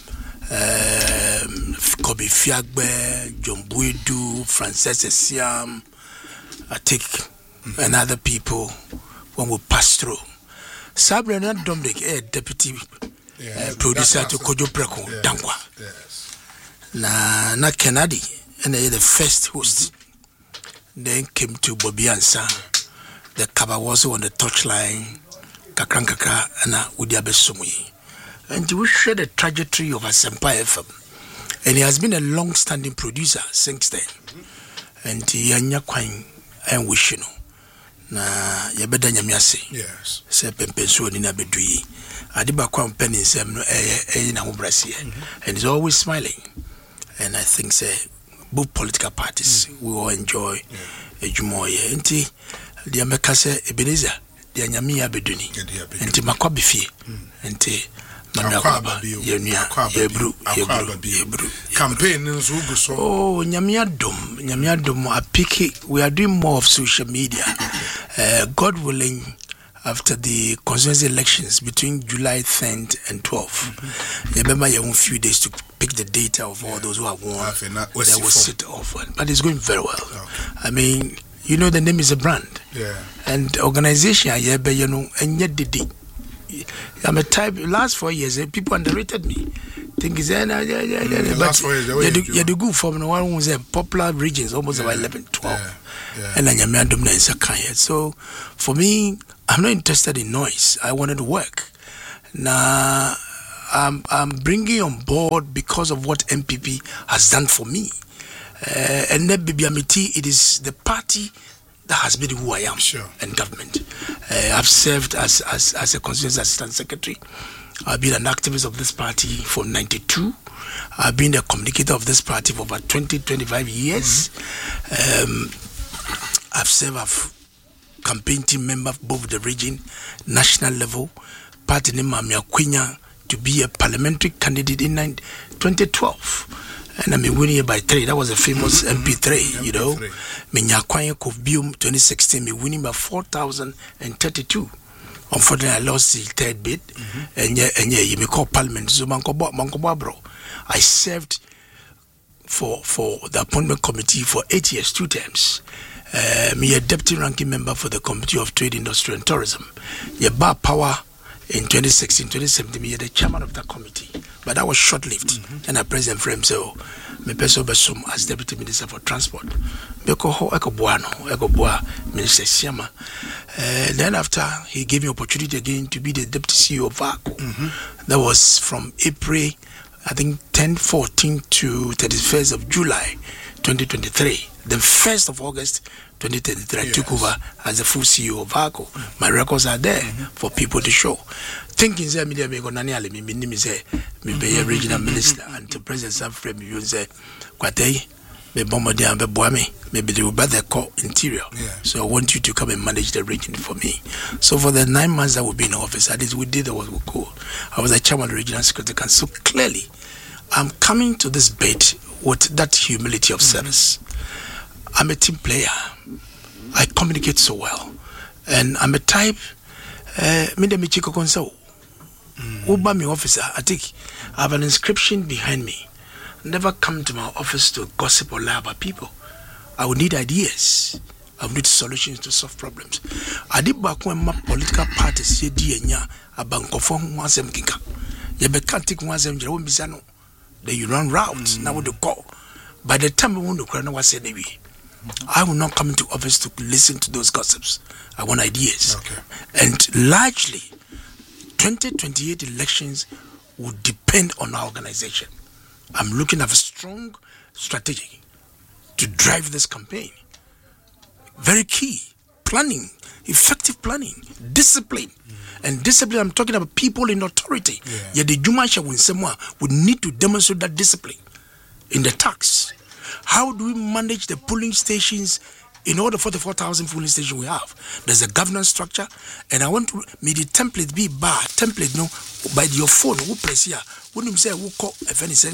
um, Kobe Fiagbe, John Buedu, Frances Siam, I take mm-hmm. and other people when we pass through. Sabrina Dominic, a deputy yeah, uh, producer to Kojo Preko, yeah, Dankwa. Yes. Na na Kennedy, and they the first host. Mm-hmm. Then came to Bobby Ansa. The cover was on the touchline, Kakrankaka, and Udiabe Sumui. And we share the trajectory of Asempa F M. And he has been a long standing producer since then. Mm-hmm. And Yanya Quine and Wishino. Na yabeda nyamiase yes se pempenso ni na bedui adiba kwa mpeni nsem no eh eh na hobrase and he's always smiling and I think say both political parties mm-hmm. we all enjoy ejumoye enti dia meka se Ebenezer dia nyame ya beduni enti makwa befie enti Akwaba yenua yebru yebru yebru campaign nso ugu so. Oh, nyamiadom nyamiadom apiki. We are doing more of social media. Uh, God willing, after the constituency elections between July tenth and twelfth, remember you have a few days to pick the data of all those who have won. That will sit off, but it's going very well. I mean, you know, the name is a brand. Yeah. And organization, you know, and yet the day. I'm a type. Last four years, people underrated me. Think is yeah, yeah, yeah, yeah. Mm, But last four years, you do, you do good from the one who was a popular regions, almost yeah, about eleven, twelve. Yeah, yeah. And then you're doing that. So for me, I'm not interested in noise. I wanted to work. Now, I'm I'm bringing on board because of what M P P has done for me. Uh, and then B B M T, it is the party that has been who I am, sure, and government. Uh, I've served as, as as a constituency assistant secretary. I've been an activist of this party for ninety-two. I've been a communicator of this party for about twenty, twenty-five years. Mm-hmm. um, I've served as campaign team member of both the region, national level. Party name Mami Akwenya to be a parliamentary candidate in twenty twelve. And I mean winning by three. That was a famous M P three, you know. Minyakwanye Kovbium twenty sixteen, me winning by four thousand thirty-two. Unfortunately, I lost the third bid. Mm-hmm. And yeah, and yeah, you may call parliament. So Mankobo, Mankobo, bro. I served for for the appointment committee for eight years, two terms. Uh, me a deputy ranking member for the Committee of Trade, Industry and Tourism. Yeah, bar power in twenty sixteen, twenty seventeen, me the chairman of that committee. But that was short-lived. Mm-hmm. And I President Frame so me person besum as Deputy Minister for Transport. Beko ho eko boano, eko boa Minister Siama. Uh, then after he gave me opportunity again to be the Deputy C E O of VACO. Mm-hmm. That was from April, I think ten, fourteen to thirty-first of July twenty twenty-three. The first of August twenty twenty-three, yes. I took over as the full C E O of VACO. My records are there mm-hmm. for people to show. Thinking that me me go nani ale me me say me be a regional minister and to President Sam Frame you say kwatei me bombo dia be boa me maybe they will be the core interior. Yeah. So I want you to come and manage the region for me. So for the nine months that we've been in office, at least we did what we could. I was a chairman of the regional security council. So clearly, I'm coming to this bit with that humility of mm-hmm. service. I'm a team player. I communicate so well, and I'm a type. Me de me chiko konso. Uba me officer. I think I have an inscription behind me. Never come to my office to gossip or lie about people. I would need ideas. I would need solutions to solve problems. I did back when my political parties ye di enya abankofo ho asem kinka. Ye be kan take one asem jere won bisa no. Then you run routes. Now what do call? By the time we want to cry, no one said maybe. I will not come into office to listen to those gossips. I want ideas. Okay. And largely, twenty twenty-eight elections will depend on our organization. I'm looking at a strong strategy to drive this campaign. Very key. Planning, effective planning, discipline. Mm. And discipline, I'm talking about people in authority. Yeah. Yet the Jumasha would need to demonstrate that discipline in the tax. How do we manage the polling stations in all the forty-four thousand polling stations we have? There's a governance structure, and I want to make the template be bar template no by your phone. Who press here? When you say who call if anything,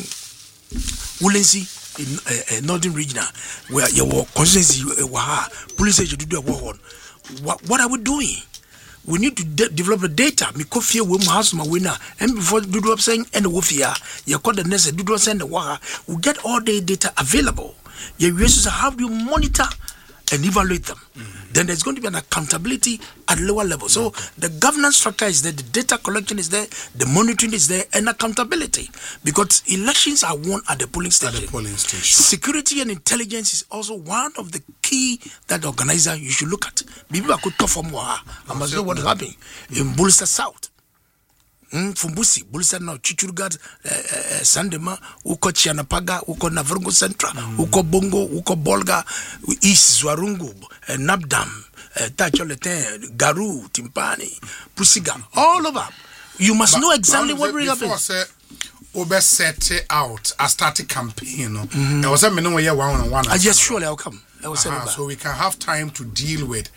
Wolensi in uh, uh, Northern Regional where your constituency uh, police station do what? What are we doing? We need to de- develop the data. Me coffee we house my winner. And before do do saying and the wofia, you call the next do do send the water. We get all the data available. You use how do you monitor and evaluate them? Mm-hmm. Then there's going to be an accountability at lower level. So okay. the governance structure is there, the data collection is there, the monitoring is there, and accountability. Because elections are won at the polling station. At the polling station. Security and intelligence is also one of the key that the organizer you should look at. People could talk from Waha. I must know what is happening in Bulsa South. Mm, Fumbusi, Bulsa now, Chichurgat, uh, uh, Sandema, Uko Chianapaga, Uko Navargo Centra, mm. Uko Bongo, Uko Bolga, East Zwarungu, uh, Nabdam, uh, Tacholete, Garu, Timpani, Pusiga, all over. You must but, know exactly what we're going to do. Obe set it out, I started campaign, you know. Mm-hmm. I was a minimum year one on one. I just surely I'll come. I was uh-huh, so we can have time to deal with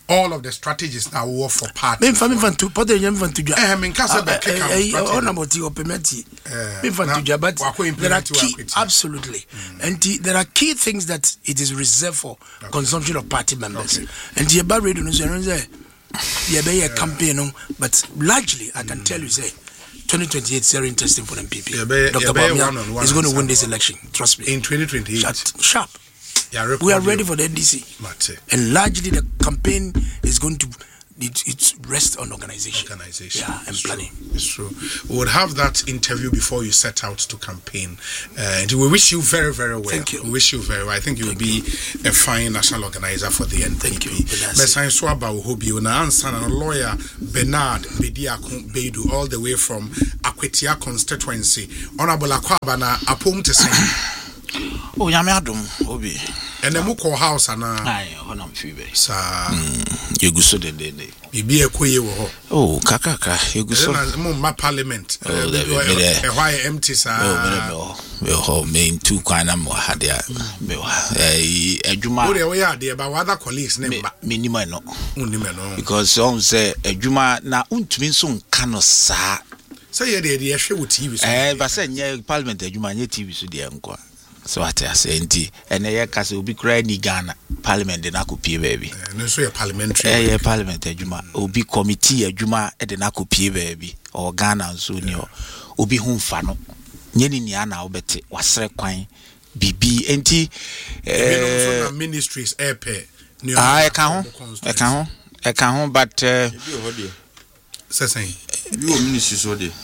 all of the strategies now war for party. Me fa me fa to put the yam fan to ja. Eh me nka say be kick am. On about the opemeti. Me fa to ja but there are key absolutely. And there are key things that it is reserved for consumption of party members. And the about radio no say yeah be a campaign but largely I can tell you say twenty twenty-eight is very interesting for the M P P. Doctor Bawumia is going to win this election. Trust me. In twenty twenty-eight. Sharp. sharp. Yeah, we are ready for the N D C. Mate. And largely the campaign is going to it, it's rest on organization. Organization. Yeah, and it's planning. True. It's true. We would have that interview before you set out to campaign. Uh, and we wish you very, very well. Thank you. We wish you very well. I think you'll Thank be you. a fine national organizer for the N D P. Thank you. Mesan Swaba Uhobi, una answer and lawyer Bernard Bediako Bedu, all the way from Akwetia constituency. Honorable Akwaba na apom te say. Oh, nyame adom obi. And the muko house ana. Ai, honam fibe. Sa yeguso de de de. Bibi ekoye wo ho. Oh, kakaka, yeguso. Na mo ma parliament. Oh, there e why empty sa. Oh, me ho me ntu kwana mo hade a. Me wa. Eh, adwuma. Wo de wo ya de ba other colleagues ne ba. Me ni no. Unni me no. Because on say adwuma na untumi nso nka no saa. Say ye de de hwe wo T V so. Eh, ba say nye parliament adwuma nye T V so de enko. So what I say enti ene ye kase obi kra ni Ghana parliament de na kopie baby no so ye parliamentary eh ye parliament adwuma obi committee adwuma e de na kopie baby o Ghana so ni o obi hu mfa no nye ni nia na obete wasre kwan bibi enti eh so ministries airpay ni ah e ka ho e ka ho e ka ho but eh say say you ministries so dey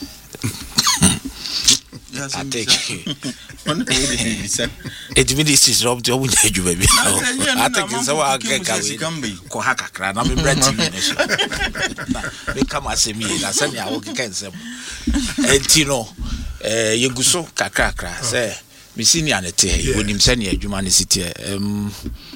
I take it means is robbed your window, baby. I think it's our go hakakra. I'm a bread T V. They come as me, I send you a walk against them. And you know, you go so kakakra, say, Miss Indianity, when him send you a humanity. Um,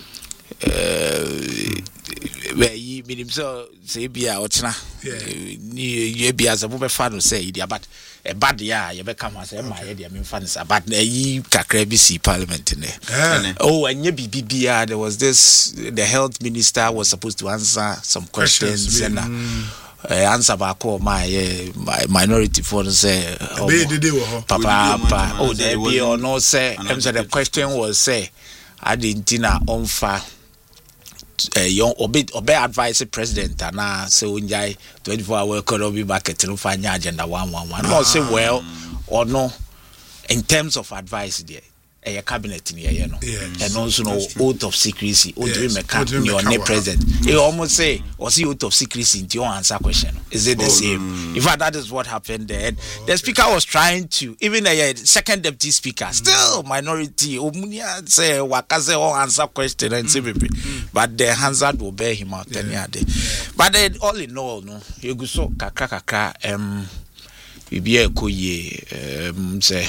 where ye mean himself say be out now. You be as a woman fan say, yeah, but a bad year, you become as a my idea, I mean, fans about ye Kakrebi see parliament in there. Oh, and ye be B B R, there was this, the health minister was supposed to answer some questions and uh, answer back all my uh, my minority for say, oh, Papa, Papa, oh, there be or no say, and so the question was say, I didn't dinner on fire. Uh, young obey obey advice president and now so enjoy twenty-four hour economy market no find agenda one one one no say well or no in terms of advice there a cabinet in here no and also no oath of secrecy o do me can your new president he almost say or see oath of secrecy into your answer question is it the oh, same mm. in fact that is what happened there oh, the speaker was trying to even a uh, second deputy speaker mm. still minority omunia say wakaze or answer question and say mm. but the Hansard will bear him out yeah. any day yeah. but then all in all no you go so kakra kakra um we be a koye um say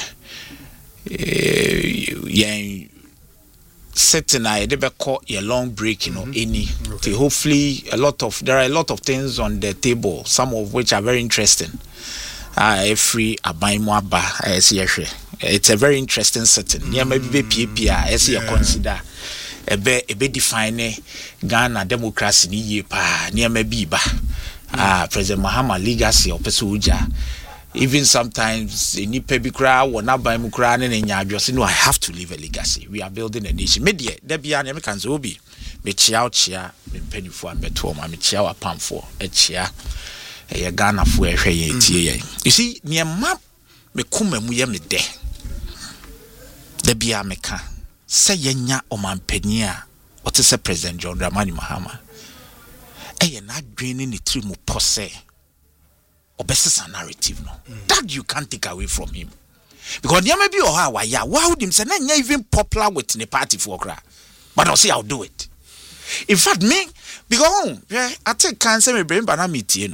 yeah certain I never call a long break you know mm-hmm. any okay. hopefully a lot of there are a lot of things on the table some of which are very interesting ah uh, free abaimo ba it's a very interesting setting mm-hmm. yeah maybe be P P I as you consider a be a be define Ghana democracy ni ye pa near maybe ba ah President Mahama legacy of Pesuja. Even sometimes any baby cry or not by Mukran and Yabos, no, I have to leave a legacy. We are building a nation. Media, there be an Americans will be. Me chia chia, me penny for me to my chia pam for a chia. A Ghana for a hay. You see, near map me come and we am me de. There be a meka. Say yenya o man penia. What is a President John Dramani Mahama? Eh, not draining the tree mu posse. Obesses a narrative no mm. that you can't take away from him because there may be or how yeah why would him say na even popular with the party for cry but I'll see I'll do it in fact me because yeah I take cancer me brain banana meet you know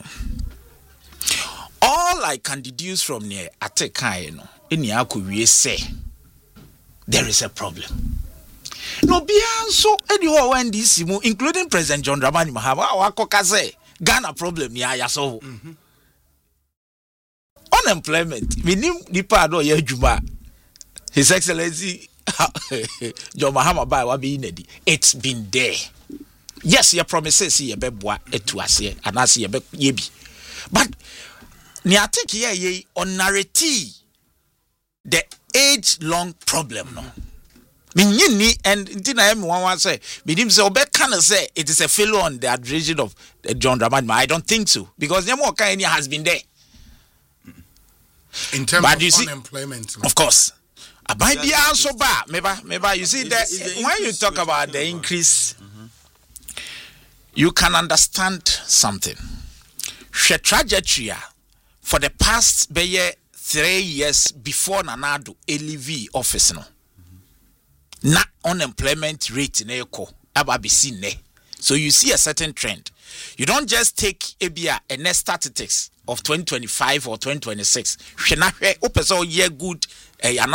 all I can deduce from there I take kind you know in ya could we say there is a problem no be so anyhow when this including President John Dramani Mahama wa koka say Ghana problem ya ya so mm-hmm. Unemployment. Minim nipa do ye juma. His Excellency John Mahama by wa be nedi. It's been there. yes, your promises ye beboa etu ase anase ye be ye bi. But ni I think here ye on narrative the age long problem no. Me and Tina M one say, Bidim say, Obe can say it is a failure on the administration of uh, John Dramani. I don't think so because Nemo Kanye has been there. In terms but of you see, unemployment, of course. Abai be also bad. Maybe, maybe you see that when you talk about the increase, mm-hmm. you can understand something. The trajectory for the past be three years before Nanado L V office no. Na unemployment rate in eco ababi seen ne. So you see a certain trend. You don't just take A B A and next statistics of twenty twenty-five or twenty twenty-six. Shena he opeso year good eh